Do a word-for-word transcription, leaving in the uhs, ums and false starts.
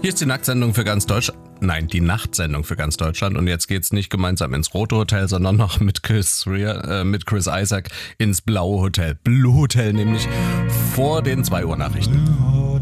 Hier ist die Nacktsendung für ganz Deutschland. Nein, die Nachtsendung für ganz Deutschland. Und jetzt geht's nicht gemeinsam ins Rote Hotel, sondern noch mit Chris, äh, mit Chris Isaak ins Blaue Hotel. Blue Hotel, nämlich vor den zwei Uhr Nachrichten.